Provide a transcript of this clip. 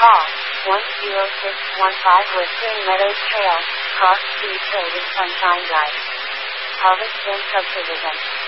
Call 10615 Whispering Meadows Trail, Cross Street Road in Sunshine Drive. Harvest Bend Subdivision.